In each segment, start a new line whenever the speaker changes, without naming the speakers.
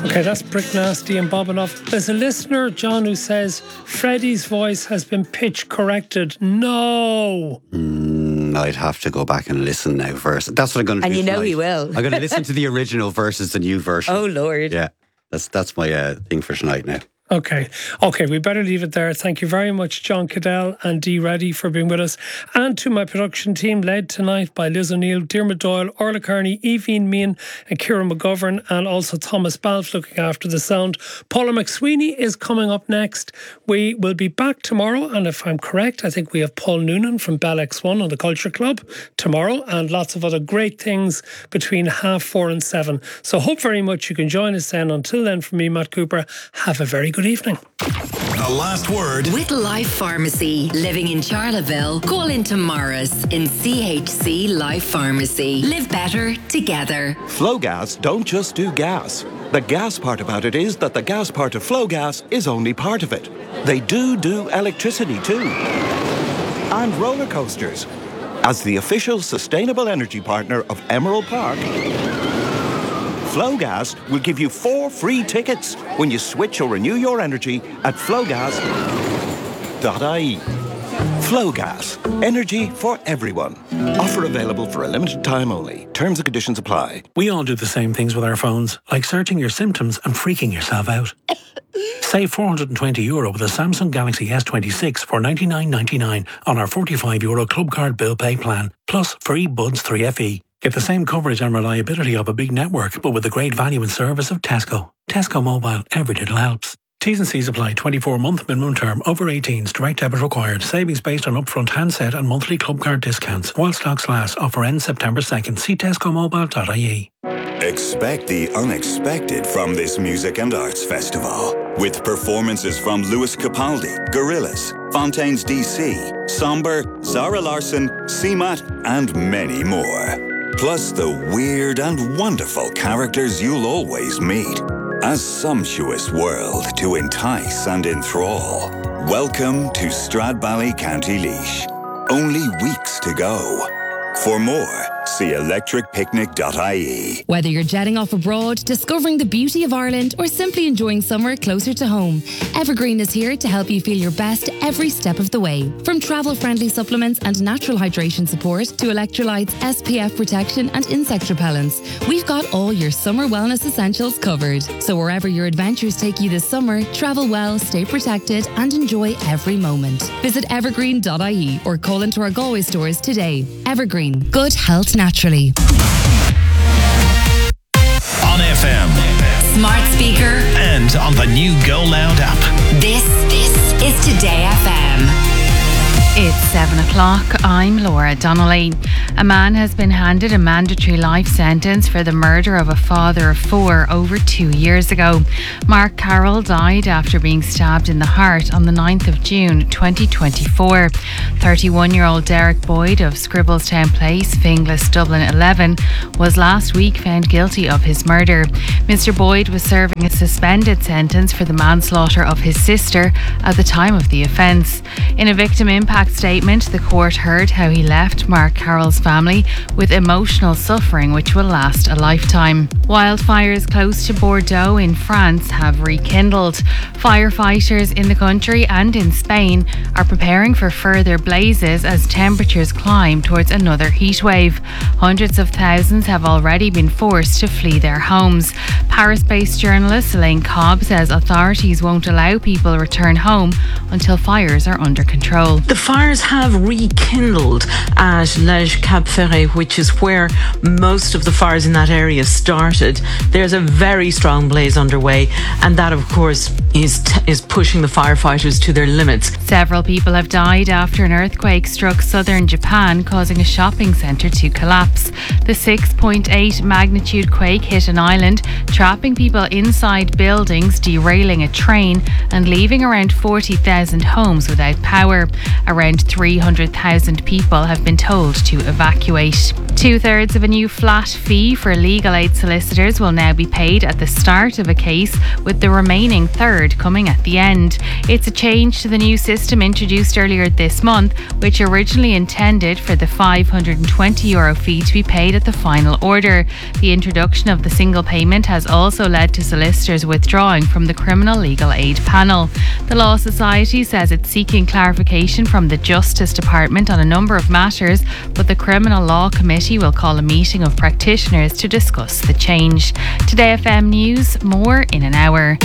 Okay, that's Brick Nasty and Bobinoff. There's a listener, John, who says Freddie's voice has been pitch corrected. No.
I'd have to go back and listen now first. That's what I'm going to do.
And you know
tonight.
he will.
I'm going to listen to the original versus the new version.
Oh, Lord.
Yeah, that's my thing for tonight now.
Okay, we better leave it there. Thank you very much, John Cadell and Dee Reddy, for being with us. And to my production team, led tonight by Liz O'Neill, Diarmuid Doyle, Orla Kearney, Evine Meehan and Ciara McGovern, and also Thomas Balfe looking after the sound. Paula McSweeney is coming up next. We will be back tomorrow, and if I'm correct, I think we have Paul Noonan from Bell X1 on the Culture Club tomorrow, and lots of other great things between 4:30 and 7. So hope very much you can join us then. Until then, from me, Matt Cooper, have a very good evening.
The last word
with Life Pharmacy. Living in Charleville, call into Morris in CHC Life Pharmacy. Live better together.
Flowgas don't just do gas. The gas part about it is that the gas part of Flowgas is only part of it. They do electricity too. And roller coasters. As the official sustainable energy partner of Emerald Park, Flowgas will give you 4 free tickets when you switch or renew your energy at flowgas.ie. Flowgas. Energy for everyone. Offer available for a limited time only. Terms and conditions apply.
We all do the same things with our phones, like searching your symptoms and freaking yourself out. Save €420 with a Samsung Galaxy S26 for $99.99 on our €45 Club Card Bill Pay plan, plus free Buds 3FE. Get the same coverage and reliability of a big network, but with the great value and service of Tesco. Tesco Mobile, every little helps. T's and C's apply. 24-month minimum term. Over 18s. Direct debit required. Savings based on upfront handset and monthly club card discounts. While stocks last. Offer ends September 2nd. See tescomobile.ie.
Expect the unexpected from this music and arts festival. With performances from Lewis Capaldi, Gorillaz, Fontaines DC, Somber, Zara Larsson, CMAT, and many more. Plus the weird and wonderful characters you'll always meet. A sumptuous world to entice and enthrall. Welcome to Stradbally, County Laois. Only weeks to go. For more, see electricpicnic.ie.
Whether you're jetting off abroad, discovering the beauty of Ireland, or simply enjoying summer closer to home, Evergreen is here to help you feel your best every step of the way. From travel-friendly supplements and natural hydration support to electrolytes, SPF protection and insect repellents, we've got all your summer wellness essentials covered. So wherever your adventures take you this summer, travel well, stay protected and enjoy every moment. Visit evergreen.ie or call into our Galway stores today. Evergreen. Good health naturally.
On FM,
Smart speaker,
and on the new Go Loud app.
This is Today FM.
It's 7 o'clock. I'm Laura Donnelly. A man has been handed a mandatory life sentence for the murder of a father of 4 over 2 years ago. Mark Carroll died after being stabbed in the heart on the 9th of June 2024. 31-year-old Derek Boyd of Scribbletown Place, Finglas, Dublin 11, was last week found guilty of his murder. Mr. Boyd was serving a suspended sentence for the manslaughter of his sister at the time of the offence. In a victim impact statement, the court heard how he left Mark Carroll's family with emotional suffering which will last a lifetime. Wildfires close to Bordeaux in France have rekindled. Firefighters in the country and in Spain are preparing for further blazes as temperatures climb towards another heatwave. Hundreds of thousands have already been forced to flee their homes. Paris-based journalist Elaine Cobb says authorities won't allow people to return home until fires are under control.
The fires have rekindled at Lège Cap Ferret, which is where most of the fires in that area started. There's a very strong blaze underway, and that, of course, is pushing the firefighters to their limits.
Several people have died after an earthquake struck southern Japan, causing a shopping centre to collapse. The 6.8 magnitude quake hit an island, trapping people inside buildings, derailing a train, and leaving around 40,000 homes without power. Around 300,000 people have been told to evacuate. evacuate. 2/3 of a new flat fee for legal aid solicitors will now be paid at the start of a case, with the remaining third coming at the end. It's a change to the new system introduced earlier this month, which originally intended for the €520 fee to be paid at the final order. The introduction of the single payment has also led to solicitors withdrawing from the Criminal Legal Aid panel. The Law Society says it's seeking clarification from the Justice Department on a number of matters, but the Criminal Law Committee will call a meeting of practitioners to discuss the change. Today FM News, more in an hour.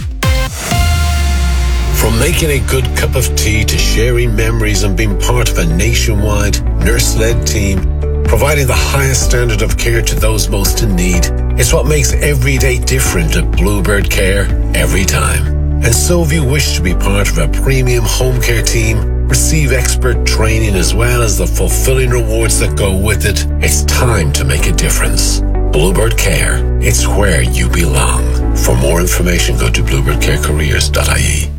From making a good cup of tea to sharing memories and being part of a nationwide nurse-led team, providing the highest standard of care to those most in need. It's what makes every day different at Bluebird Care every time. And so if you wish to be part of a premium home care team, receive expert training as well as the fulfilling rewards that go with it, it's time to make a difference. Bluebird Care, it's where you belong. For more information, go to bluebirdcarecareers.ie.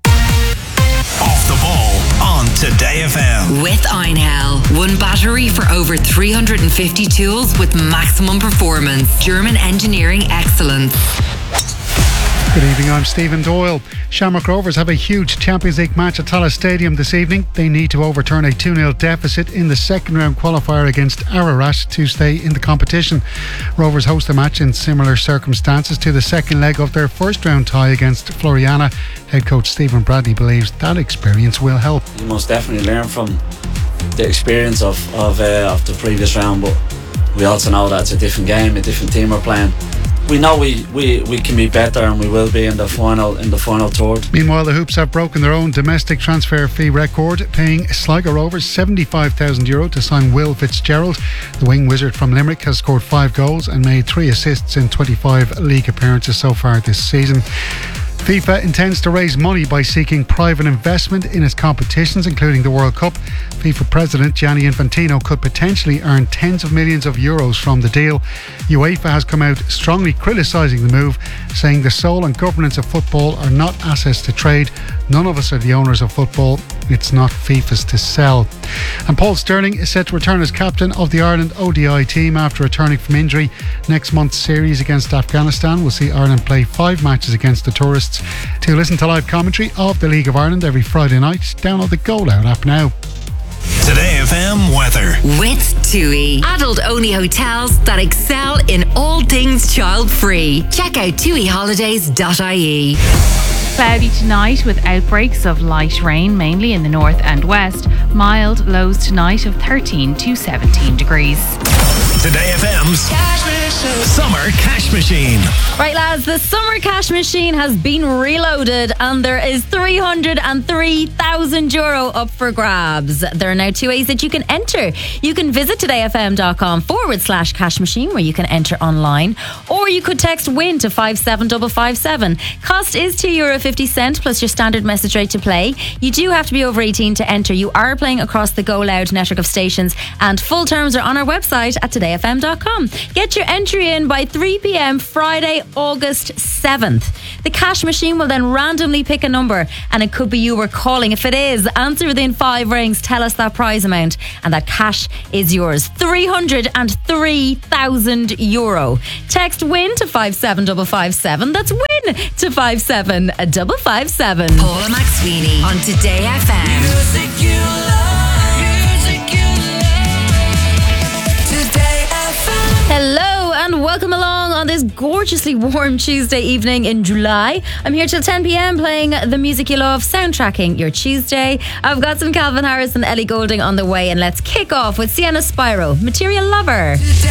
Off the ball on Today FM.
With Einhell. One battery for over 350 tools with maximum performance. German engineering excellence.
Good evening, I'm Stephen Doyle. Shamrock Rovers have a huge Champions League match at Tallaght Stadium this evening. They need to overturn a 2-0 deficit in the second round qualifier against Ararat to stay in the competition. Rovers host a match in similar circumstances to the second leg of their first round tie against Floriana. Head coach Stephen Bradley believes that experience will help.
You most definitely learn from the experience of the previous round, but we also know that it's a different game, a different team we're playing. We know we can be better, and we will be in the final third.
Meanwhile, the Hoops have broken their own domestic transfer fee record, paying Sligo Rovers €75,000 to sign Will Fitzgerald. The wing wizard from Limerick has scored 5 goals and made 3 assists in 25 league appearances so far this season. FIFA intends to raise money by seeking private investment in its competitions, including the World Cup. FIFA President Gianni Infantino could potentially earn tens of millions of euros from the deal. UEFA has come out strongly criticising the move, saying the soul and governance of football are not assets to trade. None of us are the owners of football. It's not FIFA's to sell. And Paul Sterling is set to return as captain of the Ireland ODI team after returning from injury. Next month's series against Afghanistan will see Ireland play 5 matches against the tourists. To listen to live commentary of the League of Ireland every Friday night, download the Go Loud app now.
Today FM weather.
With TUI. Adult-only hotels that excel in all things child-free. Check out tuiholidays.ie.
Cloudy tonight with outbreaks of light rain, mainly in the north and west. Mild lows tonight of 13 to 17 degrees.
Today FM's Summer Cash Machine.
Right, lads, the Summer Cash Machine has been reloaded and there is €303,000 up for grabs. There are now 2 ways that you can enter. You can visit todayfm.com/cash machine, where you can enter online, or you could text WIN to 57557. Cost is €2.50 plus your standard message rate to play. You do have to be over 18 to enter. You are playing across the Go Loud network of stations, and full terms are on our website at todayfm.com. Get your entry in by 3 p.m. Friday, August 7th. The cash machine will then randomly pick a number, and it could be you we're calling. If it is, answer within 5 rings, tell us that prize amount, and that cash is yours. €303,000. Text WIN to 57557. That's WIN to 57557.
Paula McSweeney on Today FM. Music you love, music you love. Today FM.
Hello and welcome along on this gorgeously warm Tuesday evening in July. I'm here till 10 p.m. playing the music you love, soundtracking your Tuesday. I've got some Calvin Harris and Ellie Goulding on the way, and let's kick off with Sienna Spyro, Material Lover.